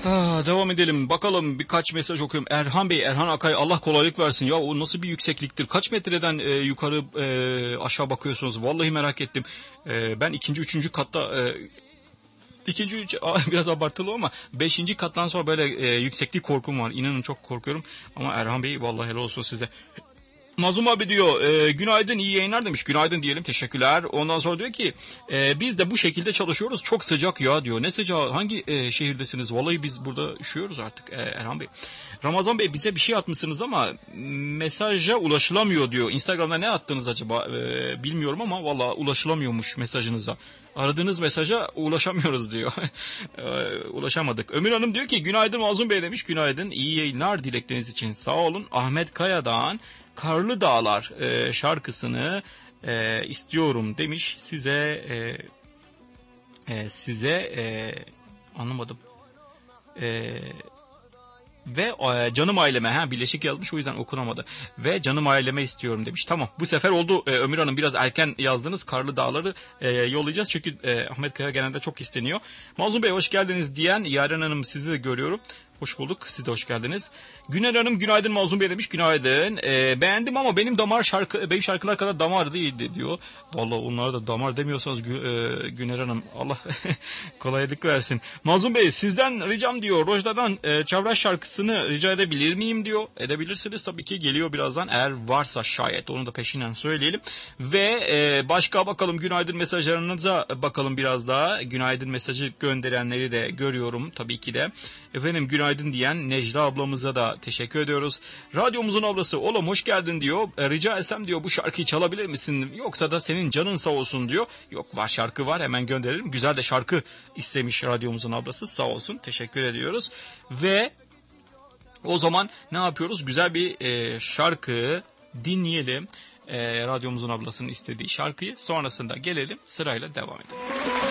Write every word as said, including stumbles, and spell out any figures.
Ah, devam edelim. Bakalım birkaç mesaj okuyorum. Erhan Bey, Erhan Akay, Allah kolaylık versin. Ya o nasıl bir yüksekliktir? Kaç metreden e, yukarı e, aşağı bakıyorsunuz? Vallahi merak ettim. E, ben ikinci, üçüncü katta... E, İkinci, üç, biraz abartılı ama beşinci kattan sonra böyle e, yükseklik korkum var. İnanın çok korkuyorum. Ama Erhan Bey vallahi helal olsun size. Mazlum abi diyor e, günaydın, iyi yayınlar demiş. Günaydın diyelim, teşekkürler. Ondan sonra diyor ki e, biz de bu şekilde çalışıyoruz. Çok sıcak ya diyor. Ne sıcağı, hangi e, şehirdesiniz? Vallahi biz burada üşüyoruz artık e, Erhan Bey. Ramazan Bey, bize bir şey atmışsınız ama mesaja ulaşılamıyor diyor. Instagram'da ne attınız acaba e, bilmiyorum ama vallahi ulaşılamıyormuş mesajınıza. Aradığınız mesaja ulaşamıyoruz diyor. Ulaşamadık. Ömür Hanım diyor ki günaydın Mazlum Bey demiş. Günaydın, iyi yayınlar dilekleriniz için sağ olun. Ahmet Kaya'dan Karlı Dağlar e, şarkısını e, istiyorum demiş. Size e, e, size e, anlamadım. E, ve e, canım aileme, ha birleşik yazmış o yüzden okunamadı. Ve canım aileme istiyorum demiş. Tamam, bu sefer oldu e, Ömür Hanım, biraz erken yazdınız. Karlı Dağları e, yollayacağız çünkü e, Ahmet Kaya genelde çok isteniyor. Mazlum Bey hoş geldiniz diyen Yaren Hanım, sizi de görüyorum. Hoş bulduk. Siz de hoş geldiniz. Güner Hanım günaydın Mazlum Bey demiş. Günaydın. Ee, beğendim ama benim damar şarkı, benim şarkılar kadar damar değildi diyor. Vallahi onlara da damar demiyorsanız Gü, e, Güner Hanım Allah kolaylık versin. Mazlum Bey sizden ricam diyor. Rojda'dan e, Çavraş şarkısını rica edebilir miyim diyor. Edebilirsiniz tabii ki, geliyor birazdan. Eğer varsa şayet onu da peşinden söyleyelim. Ve e, başka bakalım günaydın mesajlarınıza bakalım biraz daha. Günaydın mesajı gönderenleri de görüyorum tabii ki de. Efendim günaydın diyen Necla ablamıza da teşekkür ediyoruz. Radyomuzun ablası oğlum hoş geldin diyor. E, rica etsem diyor bu şarkıyı çalabilir misin? Yoksa da senin canın sağ olsun diyor. Yok, var, şarkı var, hemen gönderelim. Güzel de şarkı istemiş radyomuzun ablası, sağ olsun, teşekkür ediyoruz. Ve o zaman ne yapıyoruz? Güzel bir e, şarkı dinleyelim. E, radyomuzun ablasının istediği şarkıyı. Sonrasında gelelim sırayla devam edelim.